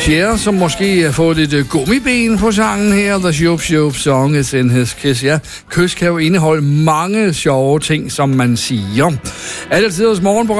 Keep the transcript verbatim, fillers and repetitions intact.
Cher, som måske har fået lidt gummiben på sangen her. The Shoop Shoop Song is in his kiss. Ja, kys kan jo indeholde mange sjove ting, som man siger. Altid hos morgen på